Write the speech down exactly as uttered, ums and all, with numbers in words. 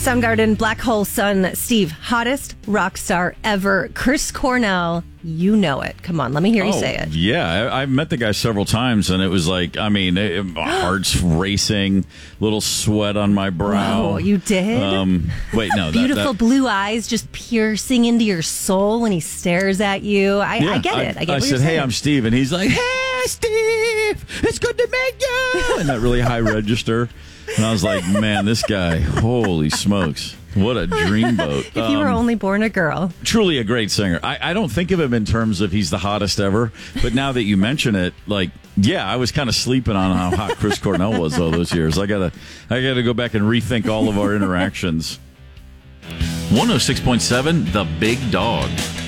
Soundgarden, Black Hole Sun, Steve, hottest rock star ever. Chris Cornell, you know it. Come on, let me hear you oh, say it. Yeah, I, I've met the guy several times, and it was like, I mean, it, my heart's racing, little sweat on my brow. Oh, you did? Um, wait, no. Beautiful that, that, blue eyes just piercing into your soul when he stares at you. I, yeah, I get it. I, get I what said, you're hey, saying. I'm Steve, and he's like, hey, Steve, it's good to meet you, in that really high register. And I was like, man, this guy, holy smokes. What a dreamboat. If you were Um, only born a girl. Truly a great singer. I, I don't think of him in terms of he's the hottest ever, but now that you mention it, like, yeah, I was kind of sleeping on how hot Chris Cornell was all those years. I gotta, I gotta go back and rethink all of our interactions. one oh six point seven, The Big Dog.